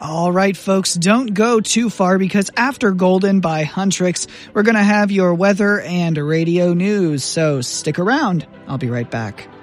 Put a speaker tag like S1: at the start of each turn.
S1: All right, folks, don't go too far because after Golden by Huntrix, we're going to have your weather and radio news. So stick around. I'll be right back.